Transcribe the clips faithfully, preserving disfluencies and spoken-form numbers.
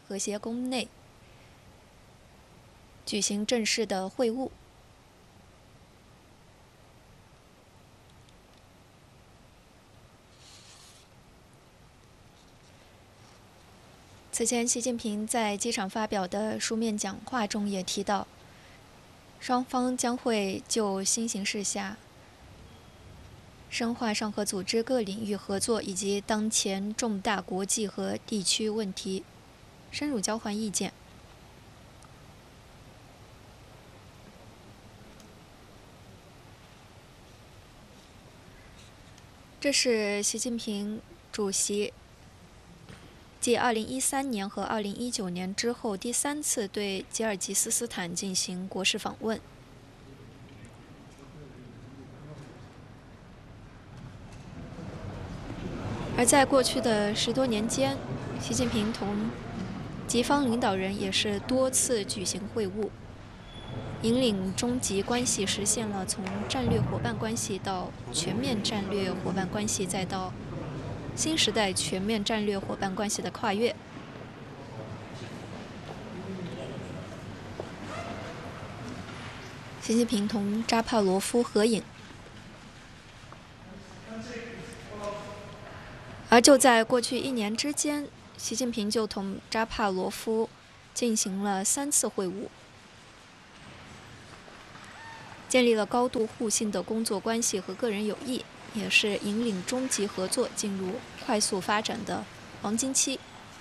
和谐宫内举行正式的会晤。此前，习近平在机场发表的书面讲话中也提到，双方将会就新形势下深化上合组织各领域合作以及当前重大国际和地区问题深入交换意见。这是习近平主席继二零一三年和二零一九年之后第三次对吉尔吉斯斯坦进行国事访问。而在过去的十多年间，习近平同吉方领导人也是多次举行会晤，引领中吉关系实现了从战略伙伴关系到全面战略伙伴关系，再到新时代全面战略伙伴关系的跨越。习近平同扎帕罗夫合影。而就在过去一年之间，习近平就同扎帕罗夫进行了三次会晤，建立了高度互信的工作关系和个人友谊，也是引领中吉合作进入快速发展的黄金期。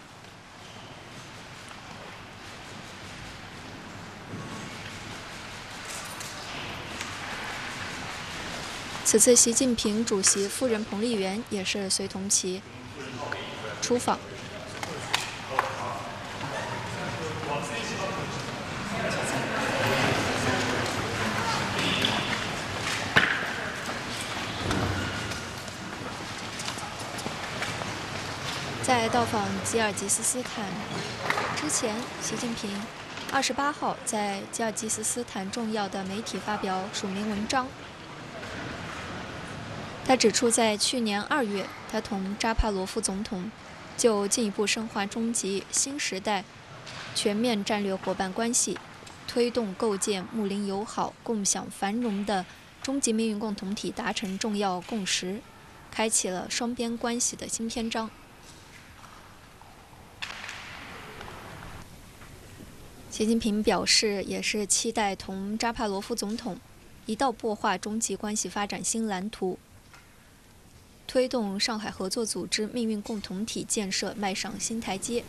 此次习近平主席夫人彭丽媛也是随同其出访。在到访吉尔吉斯斯坦之前，习近平二十八号在吉尔吉斯斯坦重要的媒体发表署名文章。他指出，在去年二月，他同扎帕罗夫总统就进一步深化中吉新时代全面战略伙伴关系，推动构建睦邻友好、共享繁荣的中吉命运共同体达成重要共识，开启了双边关系的新篇章。习近平表示，也是期待同扎帕罗夫总统一道擘画中吉关系发展新蓝图，推动上海合作组织命运共同体建设迈上新台阶。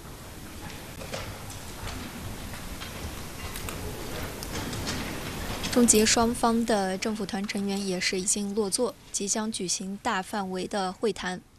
中吉双方的政府团成员也是已经落座，即将举行大范围的会谈。